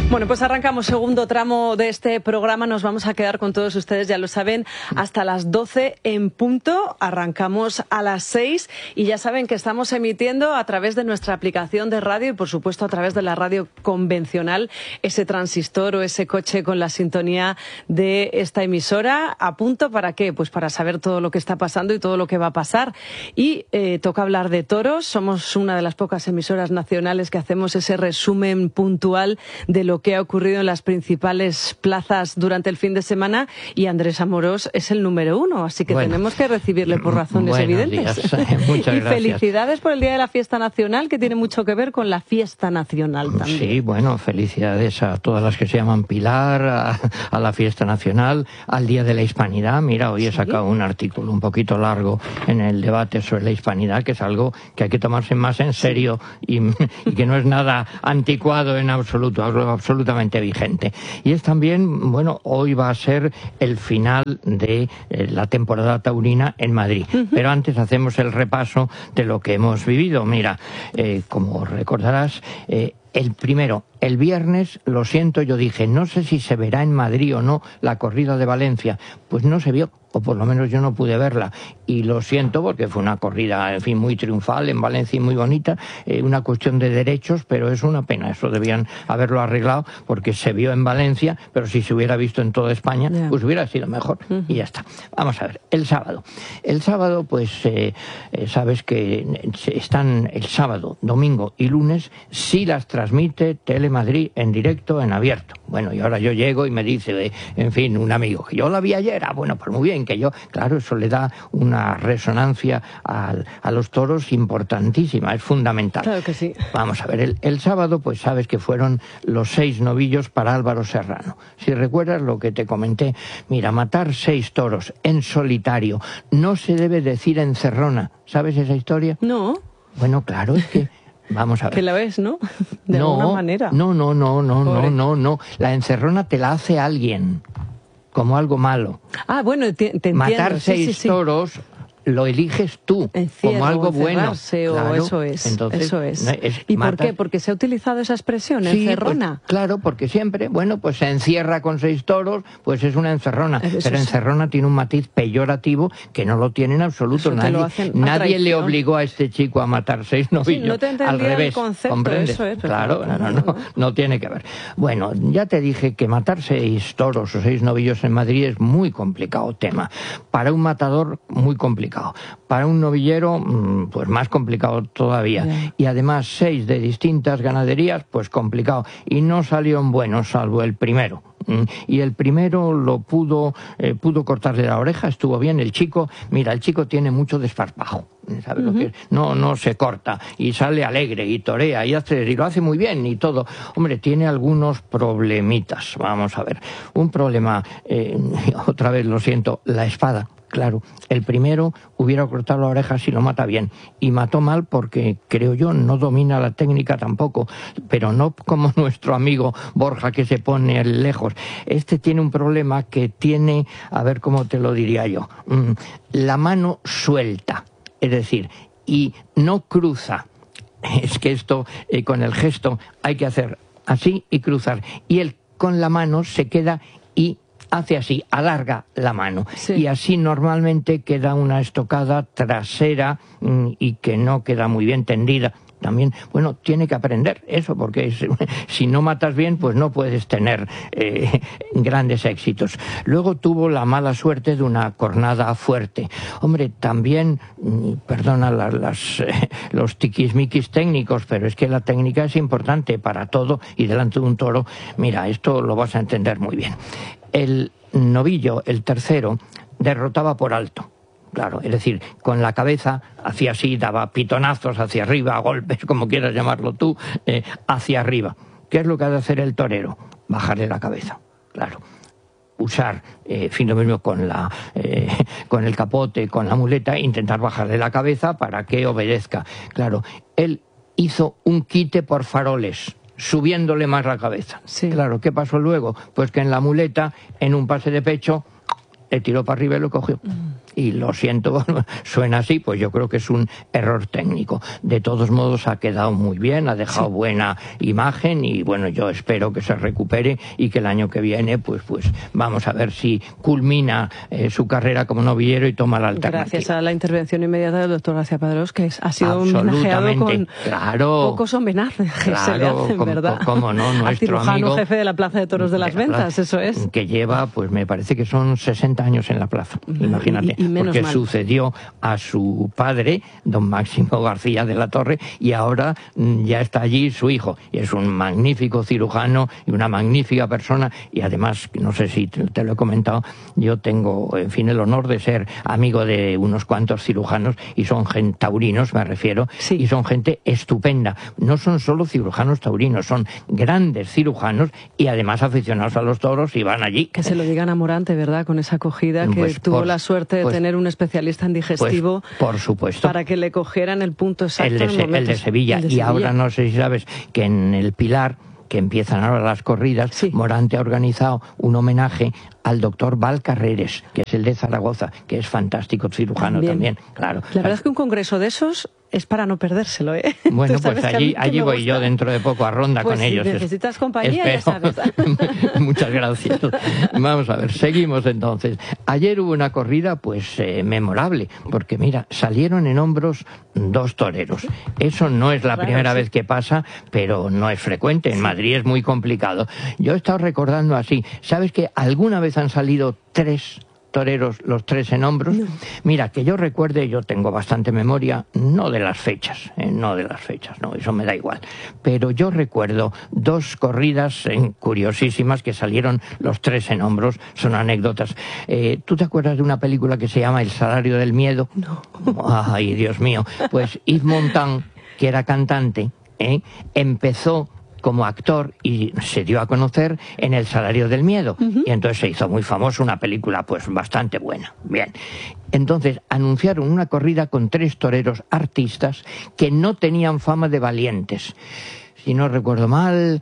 Bueno, pues arrancamos segundo tramo de este programa. Nos vamos a quedar con todos ustedes, ya lo saben, hasta las 12 en punto. Arrancamos a las 6 y ya saben que estamos emitiendo a través de nuestra aplicación de radio y, por supuesto, a través de la radio convencional, ese transistor o ese coche con la sintonía de esta emisora. ¿A punto para qué? Pues para saber todo lo que está pasando y todo lo que va a pasar. Y toca hablar de toros. Somos una de las pocas emisoras nacionales que hacemos ese resumen puntual de lo que ha ocurrido en las principales plazas durante el fin de semana, y Andrés Amorós es el número 1, así que tenemos que recibirle por razones evidentes. Muchas y gracias. Felicidades por el Día de la Fiesta Nacional, que tiene mucho que ver con la fiesta nacional también. Sí, bueno, felicidades a todas las que se llaman Pilar, a la fiesta nacional, al Día de la Hispanidad. Mira, hoy he sacado un artículo un poquito largo en el debate sobre la hispanidad, que es algo que hay que tomarse más en serio y que no es nada anticuado en absoluto, absolutamente vigente. Y es también, bueno, hoy va a ser el final de la temporada taurina en Madrid. Pero antes hacemos el repaso de lo que hemos vivido. Mira, como recordarás, el viernes, lo siento, yo dije, no sé si se verá en Madrid o no la corrida de Valencia. Pues no se vio, o por lo menos yo no pude verla. Y lo siento porque fue una corrida, en fin, muy triunfal en Valencia y muy bonita. Una cuestión de derechos, pero es una pena. Eso debían haberlo arreglado porque se vio en Valencia, pero si se hubiera visto en toda España, pues hubiera sido mejor. Y ya está. Vamos a ver, el sábado. El sábado, pues, sabes que están el sábado, domingo y lunes, sí las transmite Telemadrid en directo, en abierto. Bueno, y ahora yo llego y me dice, en fin, un amigo, que yo la vi ayer. Ah, bueno, pues muy bien, que yo, claro, eso le da una resonancia a los toros importantísima, es fundamental. Claro que sí. Vamos a ver, el sábado, pues sabes que fueron los 6 novillos para Álvaro Serrano. Si recuerdas lo que te comenté, mira, matar 6 toros en solitario no se debe decir encerrona. ¿Sabes esa historia? No. Bueno, claro, es que... Vamos a ver. Que la ves, ¿no? De alguna manera. No. La encerrona te la hace alguien, como algo malo. Ah, bueno, te entiendo. Matar 6 toros lo eliges tú, como algo bueno. Claro, eso es. Entonces, eso es. ¿Y por qué? Porque se ha utilizado esa expresión, encerrona. Pues, claro, porque siempre, bueno, pues se encierra con 6 toros, pues es una encerrona. Pero encerrona tiene un matiz peyorativo que no lo tiene en absoluto. Nadie le obligó a este chico a matar 6 novillos. No te entendía al revés, el concepto, ¿comprendes? eso es. Claro, no tiene que ver. Bueno, ya te dije que matar 6 toros o 6 novillos en Madrid es muy complicado tema. Para un matador, muy complicado. Para un novillero, pues más complicado todavía. Yeah. Y además 6 de distintas ganaderías, pues complicado. Y no salieron buenos, salvo el primero. Y el primero lo pudo cortarle la oreja, estuvo bien. El chico, mira, el chico tiene mucho desparpajo. ¿Sabes lo que es? No se corta y sale alegre y torea y lo hace muy bien y todo. Hombre, tiene algunos problemitas. Vamos a ver. Un problema, otra vez lo siento, la espada. Claro, el primero hubiera cortado la oreja si lo mata bien. Y mató mal porque, creo yo, no domina la técnica tampoco. Pero no como nuestro amigo Borja, que se pone lejos. Este tiene un problema que tiene, a ver cómo te lo diría yo, la mano suelta. Es decir, y no cruza. Es que esto, con el gesto, hay que hacer así y cruzar. Y él con la mano se queda y hace así, alarga la mano. Sí. Y así normalmente queda una estocada trasera y que no queda muy bien tendida. También, bueno, tiene que aprender eso, porque si no matas bien, pues no puedes tener grandes éxitos. Luego tuvo la mala suerte de una cornada fuerte. Hombre, también, perdona los tiquismiquis técnicos, pero es que la técnica es importante para todo y delante de un toro. Mira, esto lo vas a entender muy bien. El novillo, el tercero, derrotaba por alto. Claro, es decir, con la cabeza hacía así, daba pitonazos hacia arriba, golpes, como quieras llamarlo tú, hacia arriba. ¿Qué es lo que ha de hacer el torero? Bajarle la cabeza, claro. Usar, lo mismo con el capote, con la muleta, intentar bajarle la cabeza para que obedezca. Claro, él hizo un quite por faroles, subiéndole más la cabeza. Sí. Claro, ¿qué pasó luego? Pues que en la muleta, en un pase de pecho, le tiró para arriba y lo cogió. y lo siento, suena así, pues yo creo que es un error técnico. De todos modos ha quedado muy bien, ha dejado buena imagen y bueno, yo espero que se recupere y que el año que viene pues vamos a ver si culmina su carrera como novillero y toma la alternativa. Gracias a la intervención inmediata del doctor García Padrós, que ha sido homenajeado con pocos homenajes que se le hacen, ¿verdad? Cómo no, nuestro cirujano amigo, jefe de la Plaza de Toros de las Ventas, eso es. Que lleva, pues me parece que son 60 años en la plaza, imagínate, y menos porque mal. Sucedió a su padre, don Máximo García de la Torre, y ahora ya está allí su hijo, y es un magnífico cirujano y una magnífica persona, y además, no sé si te lo he comentado, yo tengo, en fin, el honor de ser amigo de unos cuantos cirujanos, y son gente taurinos, me refiero, sí. Y son gente estupenda. No son solo cirujanos taurinos, son grandes cirujanos y además aficionados a los toros y van allí. Que se lo digan a Morante, ¿verdad? Con esa acogida que tuvo la suerte de tener un especialista en digestivo. Por supuesto. Para que le cogieran el punto exacto. El de Sevilla. Y ahora no sé si sabes que en el Pilar, que empiezan ahora las corridas, sí. Morante ha organizado un homenaje al doctor Val Carreres, que es el de Zaragoza, que es fantástico cirujano también, claro. La verdad es que un congreso de esos es para no perdérselo, ¿eh? Bueno, pues allí voy yo dentro de poco a ronda con ellos. Si necesitas compañía, ya sabes. Muchas gracias. Vamos a ver, seguimos entonces. Ayer hubo una corrida, pues, memorable, porque mira, salieron en hombros 2 toreros. Eso no es la primera vez que pasa, pero no es frecuente. En Madrid es muy complicado. Yo he estado recordando así. ¿Sabes que alguna vez han salido 3 toreros, los 3 en hombros? No. Mira, que yo recuerde, yo tengo bastante memoria, no de las fechas, no, eso me da igual, pero yo recuerdo 2 corridas curiosísimas que salieron los 3 en hombros, son anécdotas. ¿Tú te acuerdas de una película que se llama El salario del miedo? No. Ay, Dios mío, pues Yves Montand, que era cantante, empezó como actor y se dio a conocer en El salario del miedo. Y entonces se hizo muy famoso, una película pues bastante buena. Bien. Entonces anunciaron una corrida con 3 toreros artistas que no tenían fama de valientes. Si no recuerdo mal,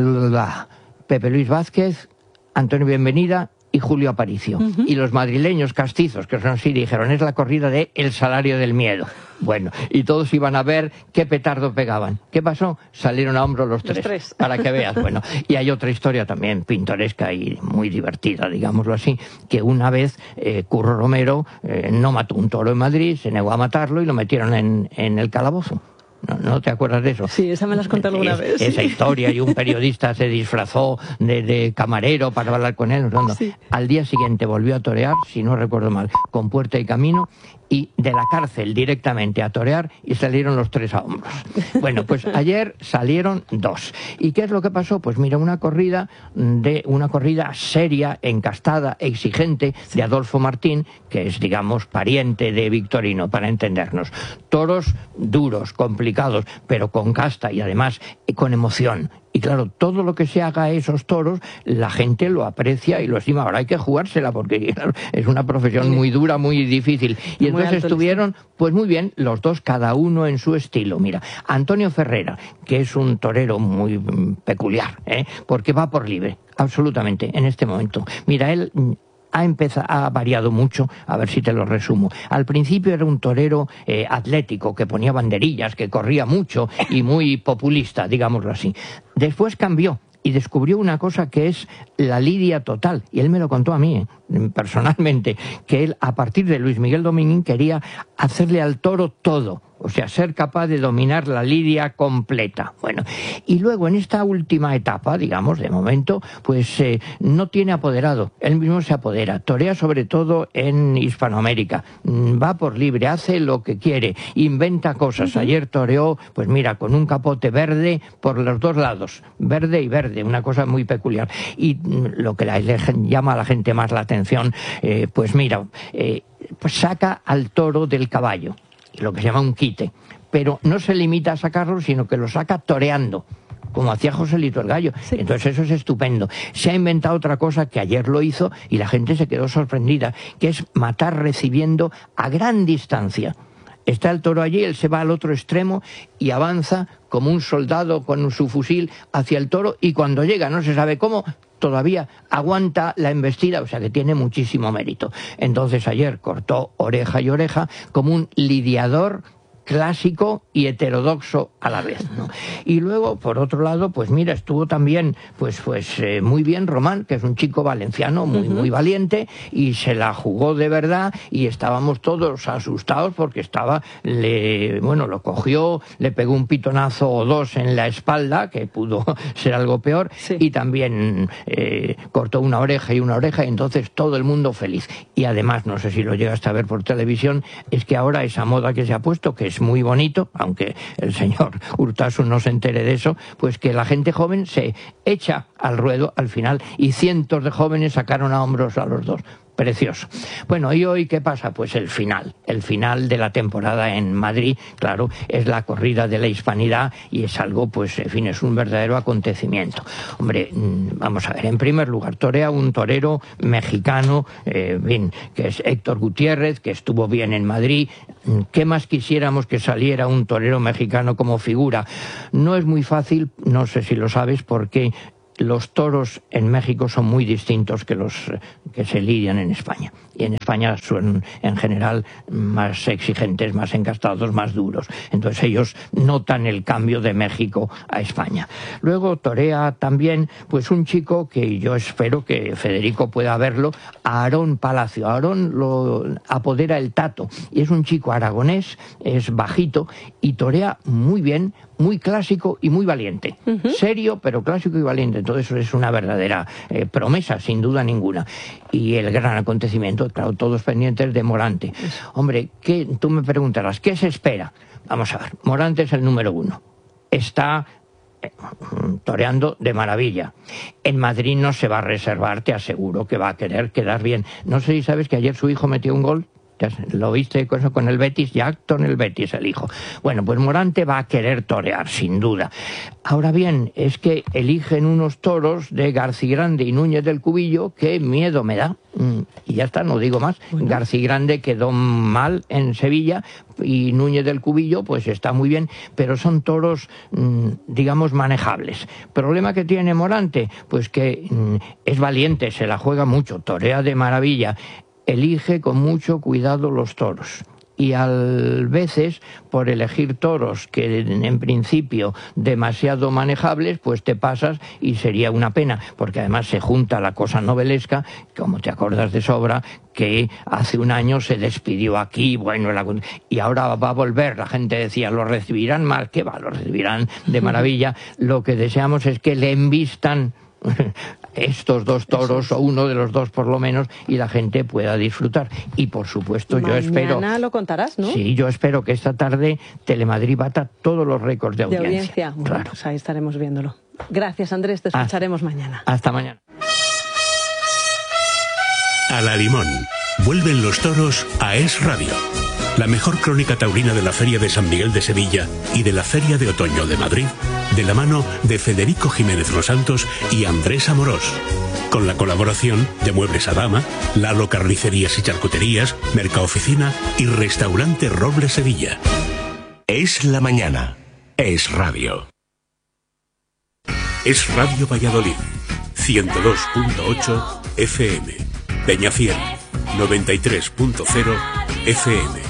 Pepe Luis Vázquez, Antonio Bienvenida y Julio Aparicio. Y los madrileños castizos, que son así, dijeron, es la corrida de El salario del miedo. Bueno, y todos iban a ver qué petardo pegaban. ¿Qué pasó? Salieron a hombros los 3, para que veas. Bueno, y hay otra historia también pintoresca y muy divertida, digámoslo así, que una vez Curro Romero no mató un toro en Madrid, se negó a matarlo y lo metieron en el calabozo. ¿No te acuerdas de eso? Sí, esa me la has contado alguna vez. Esa historia, y un periodista se disfrazó de camarero para hablar con él. Sí. Al día siguiente volvió a torear, si no recuerdo mal, con Puerta y Camino, y de la cárcel directamente a torear, y salieron los 3 a hombros. Bueno, pues ayer salieron 2. ¿Y qué es lo que pasó? Pues mira, una corrida seria, encastada, exigente, de Adolfo Martín, que es, digamos, pariente de Victorino, para entendernos. Toros duros, complicados, pero con casta y además con emoción. Y claro, todo lo que se haga a esos toros, la gente lo aprecia y lo estima. Ahora hay que jugársela porque claro, es una profesión muy dura, muy difícil. Y entonces estuvieron, pues muy bien, los 2, cada uno en su estilo. Mira, Antonio Ferrera, que es un torero muy peculiar, porque va por libre, absolutamente, en este momento. Mira, él ha variado mucho, a ver si te lo resumo. Al principio era un torero atlético, que ponía banderillas, que corría mucho y muy populista, digámoslo así. Después cambió y descubrió una cosa que es la lidia total, y él me lo contó a mí, personalmente, que él, a partir de Luis Miguel Domínguez, quería hacerle al toro todo. O sea, ser capaz de dominar la lidia completa. Bueno, y luego en esta última etapa, digamos, de momento, pues no tiene apoderado. Él mismo se apodera. Torea sobre todo en Hispanoamérica. Va por libre, hace lo que quiere, inventa cosas. Ayer toreó, pues mira, con un capote verde por los 2 lados. Verde y verde, una cosa muy peculiar. Y lo que le llama a la gente más la atención, pues mira, pues saca al toro del caballo, lo que se llama un quite, pero no se limita a sacarlo, sino que lo saca toreando, como hacía Joselito el Gallo. Sí. Entonces eso es estupendo. Se ha inventado otra cosa que ayer lo hizo y la gente se quedó sorprendida, que es matar recibiendo a gran distancia. Está el toro allí, él se va al otro extremo y avanza como un soldado con su fusil hacia el toro, y cuando llega, no se sabe cómo, todavía aguanta la embestida, o sea que tiene muchísimo mérito. Entonces ayer cortó oreja y oreja como un lidiador clásico y heterodoxo a la vez, ¿no? Y luego, por otro lado, pues mira, estuvo también muy bien Román, que es un chico valenciano muy valiente, y se la jugó de verdad, y estábamos todos asustados porque lo cogió, le pegó un pitonazo o dos en la espalda, que pudo ser algo peor, sí. Y también cortó una oreja, y entonces todo el mundo feliz. Y además, no sé si lo llegaste a ver por televisión, es que ahora esa moda que se ha puesto, que es muy bonito, aunque el señor Urtasun no se entere de eso, pues que la gente joven se echa al ruedo al final, y cientos de jóvenes sacaron a hombros a los dos. Precioso. Bueno, ¿y hoy qué pasa? Pues el final de la temporada en Madrid, claro, es la corrida de la hispanidad, y es algo, pues, en fin, es un verdadero acontecimiento. Hombre, vamos a ver, en primer lugar, torea un torero mexicano, que es Héctor Gutiérrez, que estuvo bien en Madrid. ¿Qué más quisiéramos que saliera un torero mexicano como figura? No es muy fácil, no sé si lo sabes, porque los toros en México son muy distintos que los que se lidian en España. Y en España son, en general, más exigentes, más encastados, más duros. Entonces ellos notan el cambio de México a España. Luego torea también, pues, un chico que yo espero que Federico pueda verlo, Aarón Palacio. Aarón lo apodera el Tato, y es un chico aragonés, es bajito, y torea muy bien, muy clásico y muy valiente. Serio, pero clásico y valiente. Entonces es una verdadera promesa, sin duda ninguna. Y el gran acontecimiento, claro, todos pendientes de Morante. Hombre, tú me preguntarás, ¿qué se espera? Vamos a ver, Morante es el número 1. Está toreando de maravilla. En Madrid no se va a reservar, te aseguro que va a querer quedar bien. No sé si sabes que ayer su hijo metió un gol. ¿Lo viste con el Betis? Jackson, el Betis, el hijo. Bueno, pues Morante va a querer torear, sin duda. Ahora bien, es que eligen unos toros de Garcigrande y Núñez del Cubillo que miedo me da. Y ya está, no digo más. Bueno. Garcigrande quedó mal en Sevilla, y Núñez del Cubillo pues está muy bien, pero son toros, digamos, manejables. ¿Problema que tiene Morante? Pues que es valiente, se la juega mucho, torea de maravilla. Elige con mucho cuidado los toros, y a veces, por elegir toros que en principio demasiado manejables, pues te pasas, y sería una pena, porque además se junta la cosa novelesca, como te acuerdas de sobra, que hace un año se despidió aquí, bueno, y ahora va a volver. La gente decía, lo recibirán mal, que va, lo recibirán de maravilla. Lo que deseamos es que le embistan estos dos toros, o uno de los dos por lo menos, y la gente pueda disfrutar. Y por supuesto yo espero... Mañana lo contarás, ¿no? Sí, yo espero que esta tarde Telemadrid bata todos los récords de audiencia. De audiencia, bueno, claro. Pues ahí estaremos viéndolo. Gracias, Andrés, te escucharemos mañana. Hasta mañana. A la Limón. Vuelven los toros a Es Radio. La mejor crónica taurina de la Feria de San Miguel de Sevilla y de la Feria de Otoño de Madrid, de la mano de Federico Jiménez Los Santos y Andrés Amorós. Con la colaboración de Muebles Adama, Lalo Carnicerías y Charcuterías, Mercaoficina y Restaurante Roble Sevilla. Es la mañana. Es Radio. Es Radio Valladolid. 102.8 FM. Peñafiel. 93.0 FM.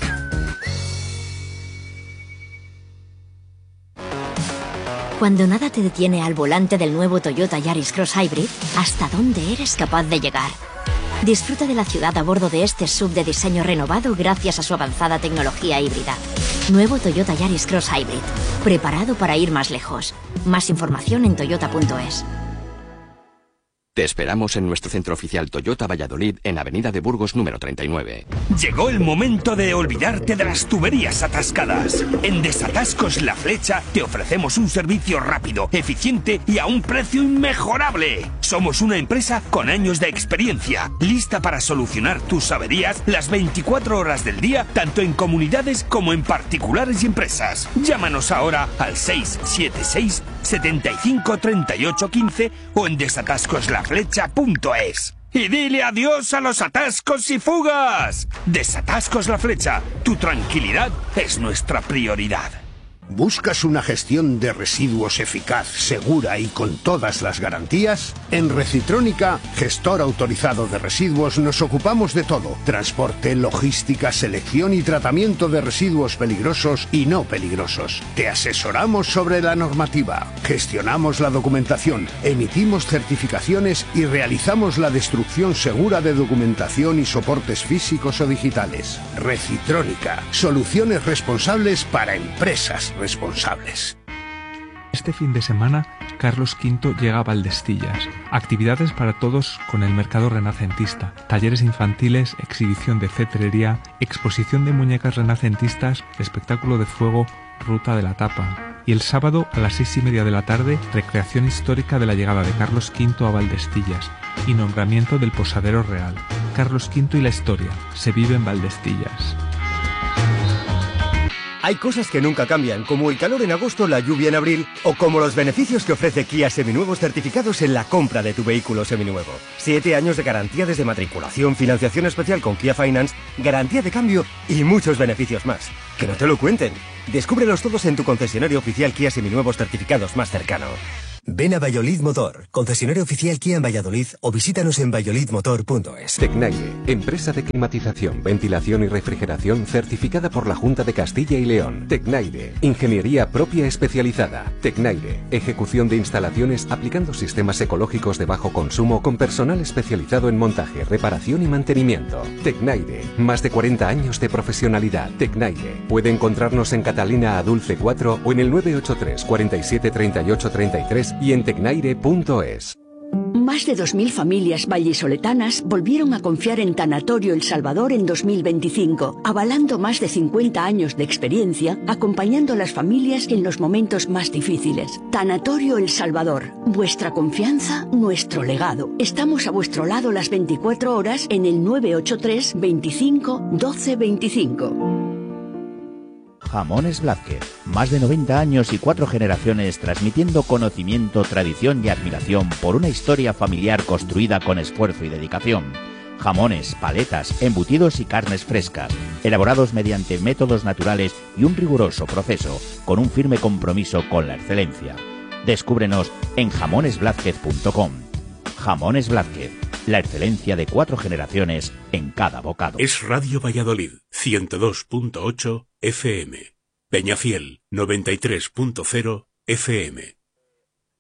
Cuando nada te detiene al volante del nuevo Toyota Yaris Cross Hybrid, ¿hasta dónde eres capaz de llegar? Disfruta de la ciudad a bordo de este SUV de diseño renovado gracias a su avanzada tecnología híbrida. Nuevo Toyota Yaris Cross Hybrid, preparado para ir más lejos. Más información en toyota.es. Te esperamos en nuestro centro oficial Toyota Valladolid, en Avenida de Burgos número 39. Llegó el momento de olvidarte de las tuberías atascadas. En Desatascos La Flecha te ofrecemos un servicio rápido, eficiente y a un precio inmejorable. Somos una empresa con años de experiencia, lista para solucionar tus averías las 24 horas del día, tanto en comunidades como en particulares y empresas. Llámanos ahora al 676 75 38 15 o en desatascoslaflecha.es. Y dile adiós a los atascos y fugas. Desatascos La Flecha, tu tranquilidad es nuestra prioridad. ¿Buscas una gestión de residuos eficaz, segura y con todas las garantías? En Recitrónica, gestor autorizado de residuos, nos ocupamos de todo: transporte, logística, selección y tratamiento de residuos peligrosos y no peligrosos. Te asesoramos sobre la normativa, gestionamos la documentación, emitimos certificaciones y realizamos la destrucción segura de documentación y soportes físicos o digitales. Recitrónica, soluciones responsables para empresas responsables. Este fin de semana, Carlos V llega a Valdestillas. Actividades para todos con el mercado renacentista, talleres infantiles, exhibición de cetrería, exposición de muñecas renacentistas, espectáculo de fuego, ruta de la tapa. Y el sábado a las 6:30 de la tarde, recreación histórica de la llegada de Carlos V a Valdestillas y nombramiento del posadero real. Carlos V y la historia, se vive en Valdestillas. Hay cosas que nunca cambian, como el calor en agosto, la lluvia en abril, o como los beneficios que ofrece Kia Seminuevos certificados en la compra de tu vehículo seminuevo. 7 años de garantía desde matriculación, financiación especial con Kia Finance, garantía de cambio y muchos beneficios más. ¡Que no te lo cuenten! Descúbrelos todos en tu concesionario oficial Kia Seminuevos certificados más cercano. Ven a Valladolid Motor, concesionario oficial Kia en Valladolid, o visítanos en valladolidmotor.es. Tecnaire, empresa de climatización, ventilación y refrigeración certificada por la Junta de Castilla y León. Tecnaire, ingeniería propia especializada. Tecnaire, ejecución de instalaciones aplicando sistemas ecológicos de bajo consumo con personal especializado en montaje, reparación y mantenimiento. Tecnaire, más de 40 años de profesionalidad. Tecnaire, puede encontrarnos en Catalina Adulce 4 o en el 983 47 38 33 y en tecnaire.es. Más de 2.000 familias vallisoletanas volvieron a confiar en Tanatorio El Salvador en 2025, avalando más de 50 años de experiencia, acompañando a las familias en los momentos más difíciles. Tanatorio El Salvador, vuestra confianza, nuestro legado. Estamos a vuestro lado las 24 horas en el 983 25 12 25. Jamones Blázquez, más de 90 años y 4 generaciones transmitiendo conocimiento, tradición y admiración por una historia familiar construida con esfuerzo y dedicación. Jamones, paletas, embutidos y carnes frescas, elaborados mediante métodos naturales y un riguroso proceso, con un firme compromiso con la excelencia. Descúbrenos en jamonesblázquez.com. Jamones Blázquez, la excelencia de 4 generaciones en cada bocado. Es Radio Valladolid, 102.8 FM. Peñafiel, 93.0 FM.